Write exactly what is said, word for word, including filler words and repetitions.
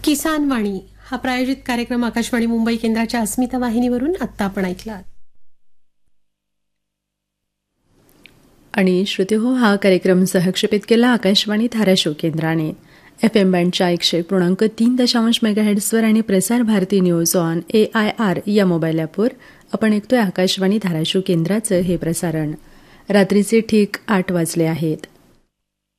किसान वाणी हा प्रायोजित कार्यक्रम आकाशवाणी मुंबई केंद्राच्या अस्मिता वाहिनीवरून आत्ता आपण ऐकला. आणि श्रोते हो, हा कार्यक्रम सहक्षेपित केला आकाशवाणी धाराशिव केंद्राने एफ एम बँडच्या एकशे पूर्णांक तीन दशांश मेगाहेड्सवर आणि Prasar Bharati news on A I R या मोबाईल ॲपवर आपण ऐकतोय आकाशवाणी धाराशिव केंद्राचं हे प्रसारण. रात्रीचे ठीक आठ वाजले आहेत.